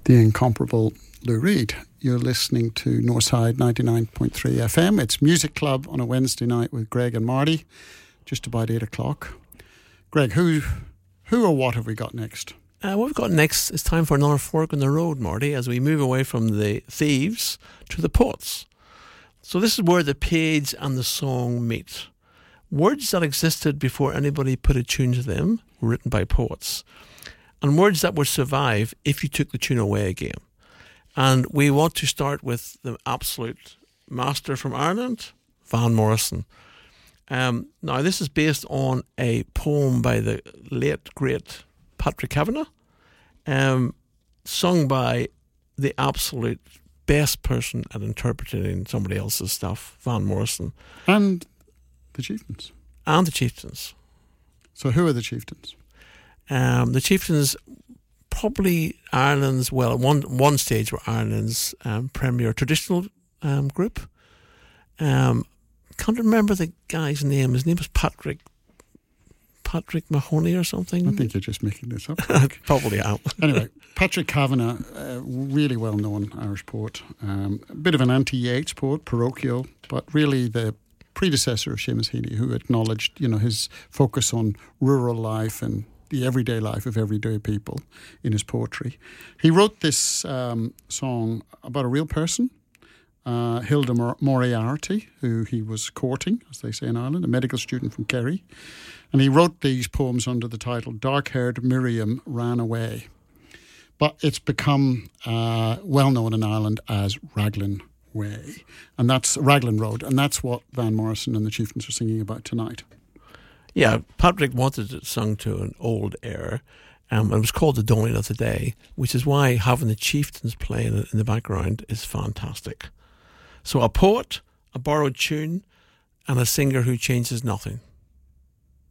The incomparable Lou Reed. You're listening to Northside 99.3 FM. It's Music Club on a Wednesday night with Greg and Marty, just about 8 o'clock. Greg, who or what have we got next? What we've got next is time for another fork in the road, Marty, as we move away from the thieves to the poets. So this is where the page and the song meet. Words that existed before anybody put a tune to them were written by poets, and words that would survive if you took the tune away again. And we want to start with the absolute master from Ireland, Van Morrison. Now, this is based on a poem by the late, great Patrick Kavanagh, sung by the absolute best person at interpreting somebody else's stuff, Van Morrison. And the Chieftains. And the Chieftains. So who are the Chieftains? The Chieftains, probably Ireland's, well, at one stage were Ireland's premier traditional group. Can't remember the guy's name. His name was Patrick Mahoney or something. I think you're just making this up. Probably am. Anyway, Patrick Kavanagh, really well-known Irish poet. A bit of an anti-Yeats poet, parochial, but really the predecessor of Seamus Heaney, who acknowledged, his focus on rural life and the everyday life of everyday people in his poetry. He wrote this song about a real person, Hilda Moriarty, who he was courting, as they say in Ireland, a medical student from Kerry. And he wrote these poems under the title Dark-Haired Miriam Ran Away. But it's become well-known in Ireland as Raglan Way. And that's Raglan Road. And that's what Van Morrison and the Chieftains are singing about tonight. Yeah, Patrick wanted it sung to an old air. It was called The Dawning of the Day, which is why having the Chieftains playing it in the background is fantastic. So a poet, a borrowed tune, and a singer who changes nothing.